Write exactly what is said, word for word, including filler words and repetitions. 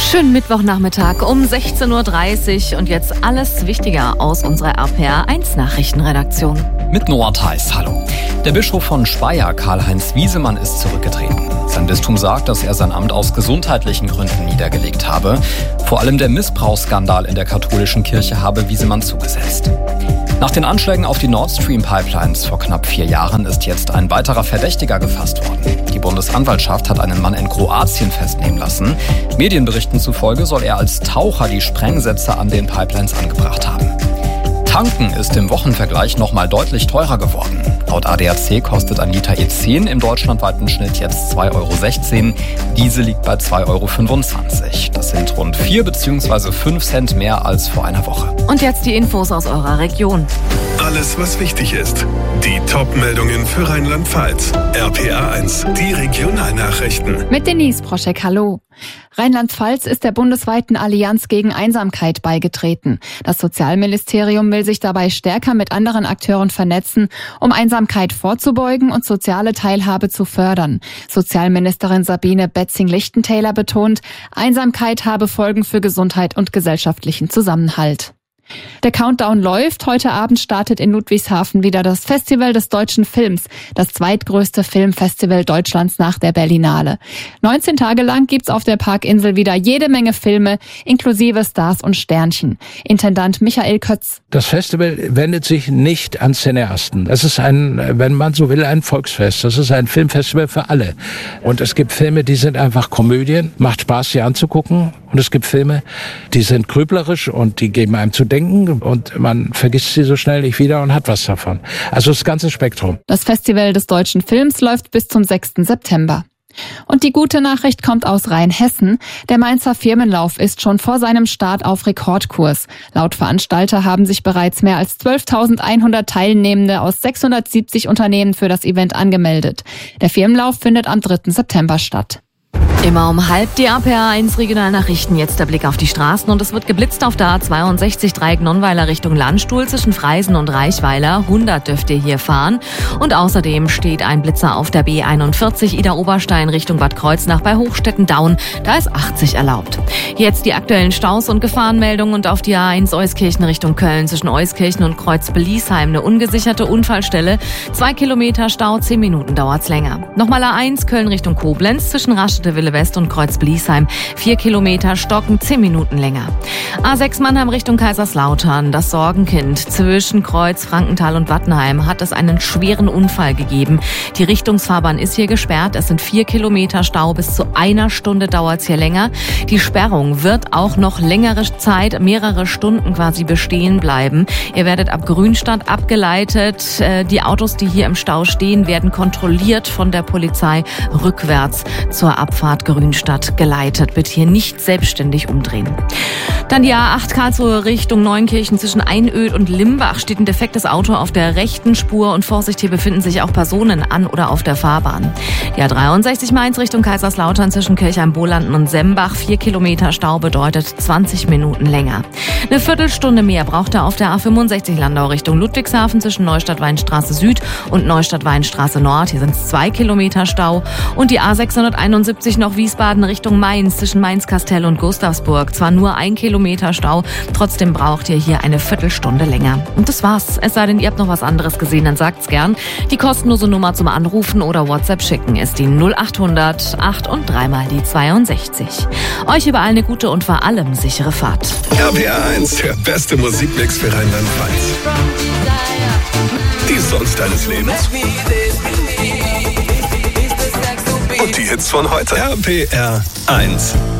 Schönen Mittwochnachmittag um sechzehn Uhr dreißig und jetzt alles Wichtige aus unserer R P R eins Nachrichtenredaktion. Mit Noah Theis, hallo. Der Bischof von Speyer, Karl-Heinz Wiesemann, ist zurückgetreten. Sein Bistum sagt, dass er sein Amt aus gesundheitlichen Gründen niedergelegt habe. Vor allem der Missbrauchsskandal in der katholischen Kirche habe Wiesemann zugesetzt. Nach den Anschlägen auf die Nord Stream Pipelines vor knapp vier Jahren ist jetzt ein weiterer Verdächtiger gefasst worden. Die Bundesanwaltschaft hat einen Mann in Kroatien festnehmen lassen. Medienberichten zufolge soll er als Taucher die Sprengsätze an den Pipelines angebracht haben. Tanken ist im Wochenvergleich nochmal deutlich teurer geworden. Laut A D A C kostet ein Liter E zehn im deutschlandweiten Schnitt jetzt zwei Euro sechzehn. Diesel liegt bei zwei Euro fünfundzwanzig. Das sind rund vier bzw. fünf Cent mehr als vor einer Woche. Und jetzt die Infos aus eurer Region. Alles, was wichtig ist. Die Top-Meldungen für Rheinland-Pfalz. R P R eins, die Regionalnachrichten. Mit Denise Proschek, hallo. Rheinland-Pfalz ist der bundesweiten Allianz gegen Einsamkeit beigetreten. Das Sozialministerium will sich dabei stärker mit anderen Akteuren vernetzen, um Einsamkeit vorzubeugen und soziale Teilhabe zu fördern. Sozialministerin Sabine Betzing-Lichtenthaler betont, Einsamkeit habe Folgen für Gesundheit und gesellschaftlichen Zusammenhalt. Der Countdown läuft. Heute Abend startet in Ludwigshafen wieder das Festival des deutschen Films, das zweitgrößte Filmfestival Deutschlands nach der Berlinale. neunzehn Tage lang gibt's auf der Parkinsel wieder jede Menge Filme, inklusive Stars und Sternchen. Intendant Michael Kötz. Das Festival wendet sich nicht an Cineasten. Das ist ein, wenn man so will, ein Volksfest. Das ist ein Filmfestival für alle. Und es gibt Filme, die sind einfach Komödien, macht Spaß, sie anzugucken. Und es gibt Filme, die sind grüblerisch und die geben einem zu denken. Und man vergisst sie so schnell nicht wieder und hat was davon. Also das ganze Spektrum. Das Festival des deutschen Films läuft bis zum sechsten September. Und die gute Nachricht kommt aus Rheinhessen. Der Mainzer Firmenlauf ist schon vor seinem Start auf Rekordkurs. Laut Veranstalter haben sich bereits mehr als zwölftausendeinhundert Teilnehmende aus sechshundertsiebzig Unternehmen für das Event angemeldet. Der Firmenlauf findet am dritten September statt. Immer um halb die R P R eins Regionalnachrichten. Jetzt der Blick auf die Straßen und es wird geblitzt auf der A zweiundsechzig Dreieck Nonnweiler Richtung Landstuhl zwischen Freisen und Reichweiler. hundert dürft ihr hier fahren. Und außerdem steht ein Blitzer auf der B einundvierzig Idar-Oberstein Richtung Bad Kreuznach bei Hochstetten-Daun. Da ist achtzig erlaubt. Jetzt die aktuellen Staus und Gefahrenmeldungen und auf die A eins Euskirchen Richtung Köln zwischen Euskirchen und Kreuz-Beliesheim eine ungesicherte Unfallstelle. Zwei Kilometer Stau, zehn Minuten dauert's länger. Nochmal A eins Köln Richtung Koblenz zwischen Raschete Wille West und Kreuz-Bliesheim. Vier Kilometer stocken, zehn Minuten länger. A sechs Mannheim Richtung Kaiserslautern. Das Sorgenkind zwischen Kreuz, Frankenthal und Wattenheim hat es einen schweren Unfall gegeben. Die Richtungsfahrbahn ist hier gesperrt. Es sind vier Kilometer Stau. Bis zu einer Stunde dauert es hier länger. Die Sperrung wird auch noch längere Zeit, mehrere Stunden quasi bestehen bleiben. Ihr werdet ab Grünstadt abgeleitet. Die Autos, die hier im Stau stehen, werden kontrolliert von der Polizei rückwärts zur Abfahrt Grünstadt geleitet. Bitte hier nicht selbstständig umdrehen. Dann die A acht Karlsruhe Richtung Neunkirchen zwischen Einöd und Limbach steht ein defektes Auto auf der rechten Spur und Vorsicht, hier befinden sich auch Personen an oder auf der Fahrbahn. Die A dreiundsechzig Mainz Richtung Kaiserslautern zwischen Kirchheim-Bolanden und Sembach. Vier Kilometer Stau bedeutet zwanzig Minuten länger. Eine Viertelstunde mehr braucht er auf der A fünfundsechzig Landau Richtung Ludwigshafen zwischen Neustadt-Weinstraße Süd und Neustadt-Weinstraße Nord. Hier sind es zwei Kilometer Stau. Und die A sechshunderteinundsiebzig noch Wiesbaden Richtung Mainz zwischen Mainz-Kastell und Gustavsburg. Zwar nur ein Kilometer Stau, trotzdem braucht ihr hier eine Viertelstunde länger. Und das war's. Es sei denn, ihr habt noch was anderes gesehen, dann sagt's gern. Die kostenlose Nummer zum Anrufen oder WhatsApp schicken ist die null achthundert acht und dreimal die zweiundsechzig. Euch überall eine gute und vor allem sichere Fahrt. R P R eins, der beste Musikmix für Rheinland-Pfalz. Die Songs deines Lebens. Und die Hits von heute. R P R eins.